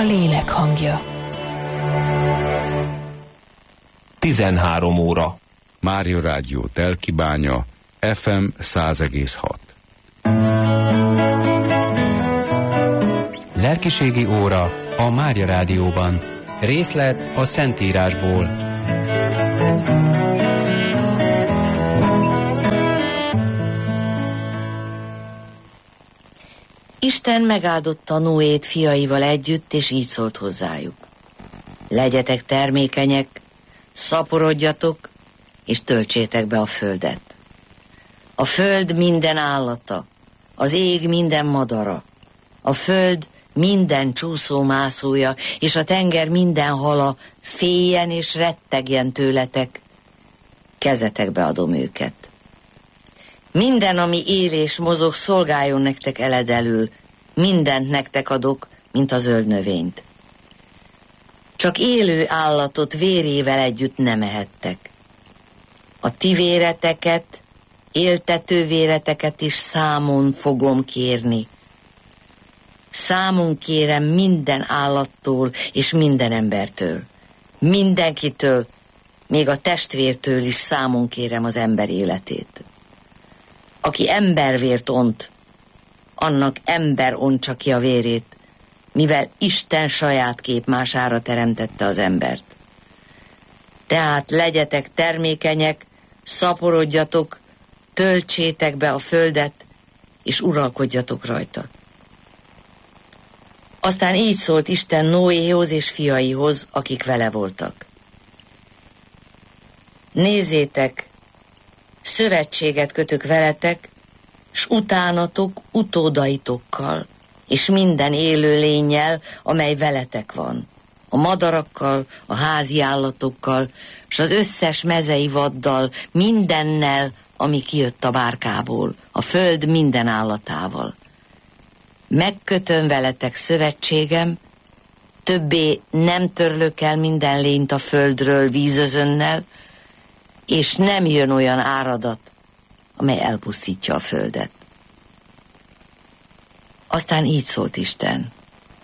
lélek hangja. 13 óra. Mária Rádió Telkibánya, FM 100,6. Lelkiségi óra a Mária Rádióban. Részlet a Szentírásból. Isten megáldotta Noét fiaival együtt, és így szólt hozzájuk. Legyetek termékenyek, szaporodjatok, és töltsétek be a földet. A föld minden állata, az ég minden madara, a föld minden csúszómászója, és a tenger minden hala féljen és rettegjen tőletek, kezetekbe adom őket. Minden, ami él és mozog, szolgáljon nektek eledelül, mindent nektek adok, mint a zöld növényt. Csak élő állatot vérével együtt nem ehettek. A ti véreteket, éltető véreteket is számon fogom kérni. Számon kérem minden állattól és minden embertől. Mindenkitől, még a testvértől is számon kérem az ember életét. Aki embervért ont, annak ember ontsa ki a vérét, mivel Isten saját képmására teremtette az embert. Tehát legyetek termékenyek, szaporodjatok, töltsétek be a földet, és uralkodjatok rajta. Aztán így szólt Isten Noéhoz és fiaihoz, akik vele voltak. Nézzétek, szövetséget kötök veletek, s utánatok utódaitokkal, és minden élő lénnyel, amely veletek van, a madarakkal, a házi állatokkal, s az összes mezei vaddal, mindennel, ami kijött a bárkából, a föld minden állatával. Megkötöm veletek szövetségem, többé nem törlök el minden lényt a földről vízözönnel, és nem jön olyan áradat, amely elpusztítja a földet. Aztán így szólt Isten.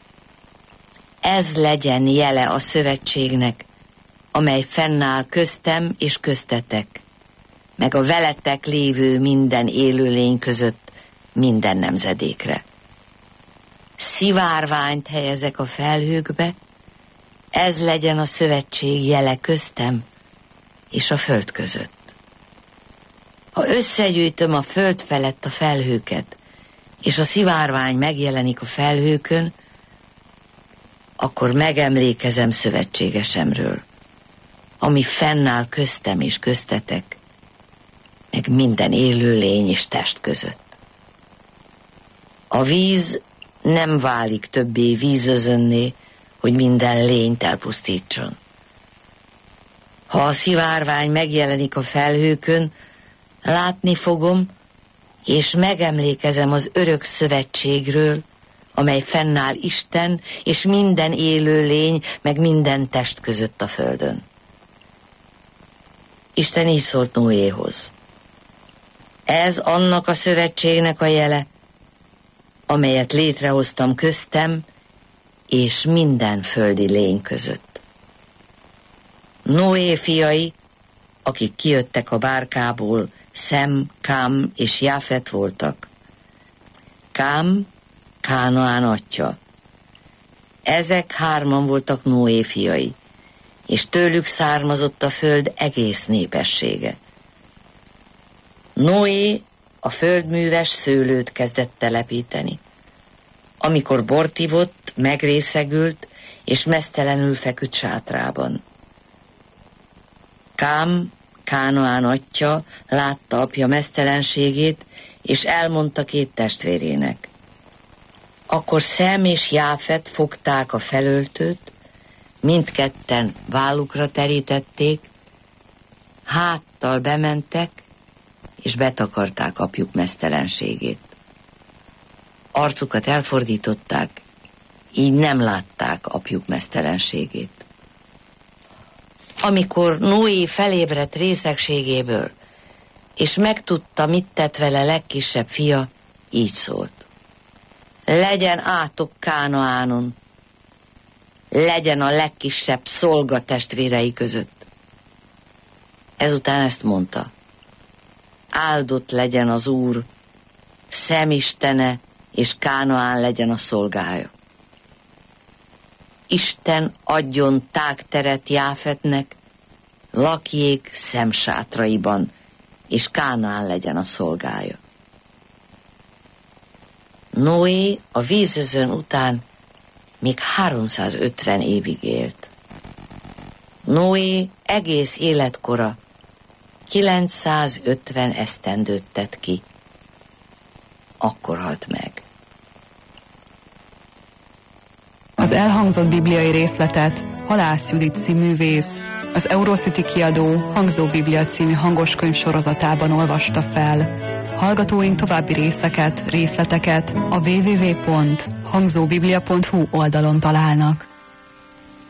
Ez legyen jele a szövetségnek, amely fennáll köztem és köztetek, meg a veletek lévő minden élőlény között minden nemzedékre. Szivárványt helyezek a felhőkbe, ez legyen a szövetség jele köztem és a föld között. Ha összegyűjtöm a föld felett a felhőket, és a szivárvány megjelenik a felhőkön, akkor megemlékezem szövetségesemről, ami fennáll köztem és köztetek, meg minden élő lény és test között. A víz nem válik többé vízözönné, hogy minden lényt elpusztítson. Ha a szivárvány megjelenik a felhőkön, látni fogom, és megemlékezem az örök szövetségről, amely fennáll Isten és minden élő lény, meg minden test között a földön. Isten így szólt Noéhoz. Ez annak a szövetségnek a jele, amelyet létrehoztam köztem és minden földi lény között. Noé fiai, akik kijöttek a bárkából, Szem, Kám és Jáfet voltak. Kám, Kánaán atya. Ezek hárman voltak Noé fiai, és tőlük származott a föld egész népessége. Noé a földműves szőlőt kezdett telepíteni. Amikor bort ivott, megrészegült, és meztelenül feküdt sátrában. Kám, Kánaán atya látta apja meztelenségét, és elmondta két testvérének. Akkor Szem és Jáfet fogták a felöltőt, mindketten vállukra terítették, háttal bementek, és betakarták apjuk meztelenségét. Arcukat elfordították, így nem látták apjuk meztelenségét. Amikor Noé felébredt részegségéből, és megtudta, mit tett vele legkisebb fia, így szólt. Legyen átok Kánaánon, legyen a legkisebb szolga testvérei között. Ezután ezt mondta: áldott legyen az Úr, Szem istene, és Kánaán legyen a szolgája. Isten adjon tágteret Jáfetnek, lakjék Szem sátraiban, és Kánaán legyen a szolgája. Noé a vízözön után még 350 évig élt. Noé egész életkora 950 esztendőt tett ki. Akkor halt meg. Az elhangzott bibliai részletet Halász Judit színművész az Eurocity kiadó Hangzó Biblia című hangoskönyv sorozatában olvasta fel. Hallgatóink további részleteket a www.hangzóbiblia.hu oldalon találnak.